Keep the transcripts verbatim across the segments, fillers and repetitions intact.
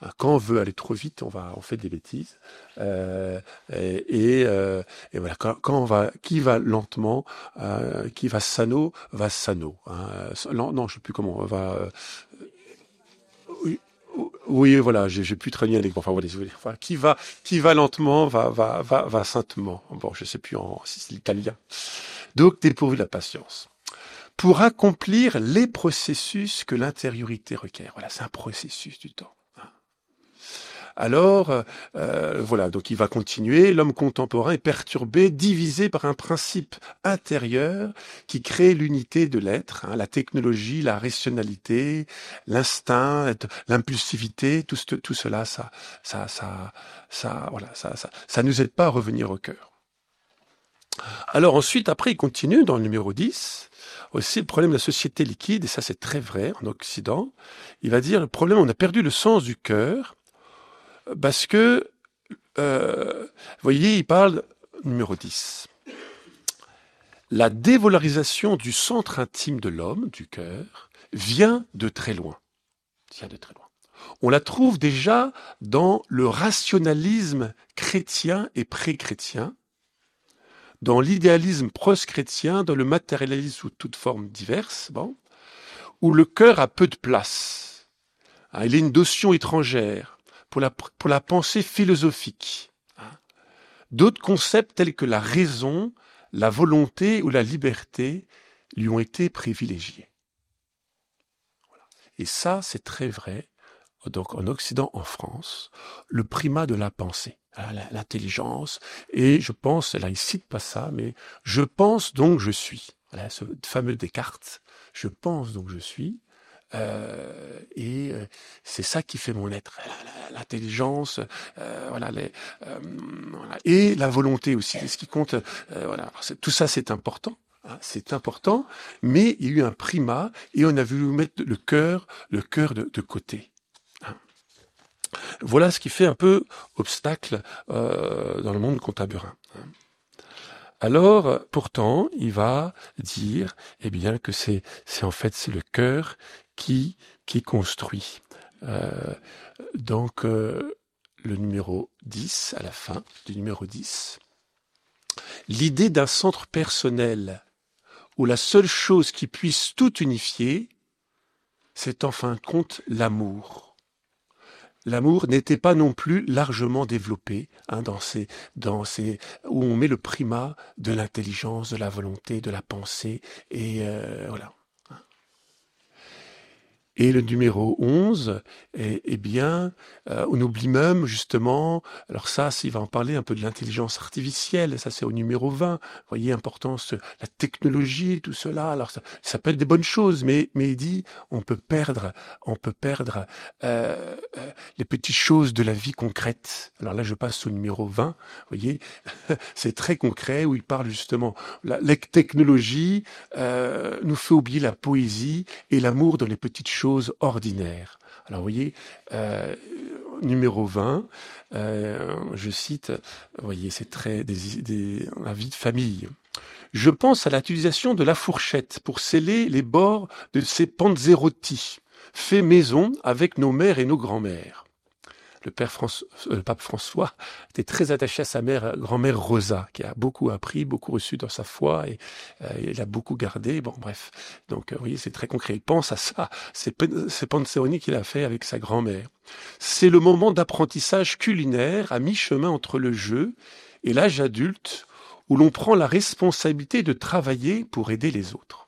Hein, quand on veut aller trop vite, on va, on fait des bêtises. Euh, et, et, euh, et voilà, quand, quand on va, qui va lentement, euh, qui va sano, va sano. Hein. Non, non, je sais plus comment. On va. Euh, oui, oui, voilà, j'ai, j'ai plus très bien les. Enfin, voilà, enfin, qui va, qui va lentement, va, va, va, va saintement. Bon, je sais plus en si c'est l'italien. Donc, dépourvu de la patience. Pour accomplir les processus que l'intériorité requiert. Voilà, c'est un processus du temps. Alors, euh, voilà, donc il va continuer. L'homme contemporain est perturbé, divisé par un principe intérieur qui crée l'unité de l'être, hein, la technologie, la rationalité, l'instinct, l'impulsivité, tout, ce, tout cela, ça, ça, ça, ça, voilà, ça, ça, ça nous aide pas à revenir au cœur. Alors ensuite, après, il continue dans le numéro dix, aussi le problème de la société liquide, et ça c'est très vrai en Occident. Il va dire, le problème, on a perdu le sens du cœur, parce que, euh, vous voyez, il parle, numéro dix, la dévalorisation du centre intime de l'homme, du cœur, vient de très loin. Vient de très loin. On la trouve déjà dans le rationalisme chrétien et pré-chrétien, dans l'idéalisme post-chrétien, dans le matérialisme sous toutes formes diverses, bon, où le cœur a peu de place. Hein, il est une notion étrangère pour la, pour la pensée philosophique. Hein. D'autres concepts tels que la raison, la volonté ou la liberté lui ont été privilégiés. Voilà. Et ça, c'est très vrai. Donc en Occident, en France, le primat de la pensée, hein, l'intelligence, et je pense, là il cite pas ça, mais je pense donc je suis. Voilà, ce fameux Descartes, je pense donc je suis, euh, et euh, c'est ça qui fait mon être, l'intelligence, euh, voilà, les, euh, voilà, et la volonté aussi, c'est ce qui compte. Euh, voilà, tout ça c'est important. Hein, c'est important, mais il y a eu un primat et on a voulu mettre le cœur, le cœur de, de côté. Voilà ce qui fait un peu obstacle euh, dans le monde contemporain. Alors, pourtant, il va dire, eh bien, que c'est, c'est en fait c'est le cœur qui qui construit. Euh, donc, euh, le numéro dix, à la fin du numéro dix, l'idée d'un centre personnel où la seule chose qui puisse tout unifier, c'est en fin de compte l'amour. L'amour n'était pas non plus largement développé hein, dans ces, dans ces, où on met le primat de l'intelligence, de la volonté, de la pensée, et euh, voilà. Et le numéro onze, eh, eh bien, euh, on oublie même justement, alors ça, il va en parler un peu de l'intelligence artificielle, ça c'est au numéro vingt, vous voyez, importance, la technologie, tout cela, alors ça, ça peut être des bonnes choses, mais, mais il dit, on peut perdre, on peut perdre euh, euh, les petites choses de la vie concrète. Alors là, je passe au numéro vingt, vous voyez, c'est très concret, où il parle justement, la, la technologie euh, nous fait oublier la poésie et l'amour dans les petites choses ordinaires. Alors vous voyez, euh, numéro vingt, euh, je cite, vous voyez, c'est très des, des, la vie de famille. Je pense à l'utilisation de la fourchette pour sceller les bords de ces panzerotti, faits maison avec nos mères et nos grands-mères. Le, père François, le pape François était très attaché à sa mère, grand-mère Rosa, qui a beaucoup appris, beaucoup reçu dans sa foi, et euh, il a beaucoup gardé. Bon, bref. Donc, euh, vous voyez, c'est très concret. Il pense à ça. C'est, c'est Panzeroni qu'il a fait avec sa grand-mère. C'est le moment d'apprentissage culinaire à mi-chemin entre le jeu et l'âge adulte, où l'on prend la responsabilité de travailler pour aider les autres.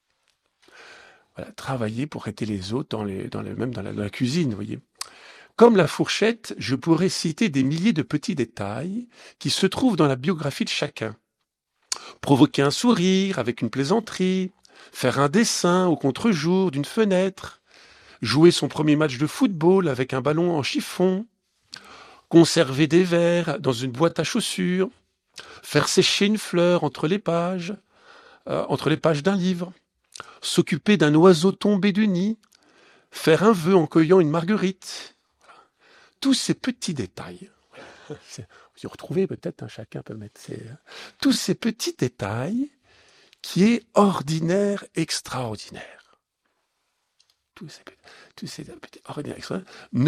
Voilà, travailler pour aider les autres, dans les, dans les, même dans la, dans la cuisine, vous voyez. Comme la fourchette, je pourrais citer des milliers de petits détails qui se trouvent dans la biographie de chacun. Provoquer un sourire avec une plaisanterie, faire un dessin au contre-jour d'une fenêtre, jouer son premier match de football avec un ballon en chiffon, conserver des verres dans une boîte à chaussures, faire sécher une fleur entre les pages, euh, entre les pages d'un livre, s'occuper d'un oiseau tombé du nid, faire un vœu en cueillant une marguerite. Tous ces petits détails, vous y retrouvez peut-être, hein, chacun peut mettre ses... Tous ces petits détails qui est ordinaire, extraordinaire. Tous ces, tous ces petits ordinaires, extraordinaires.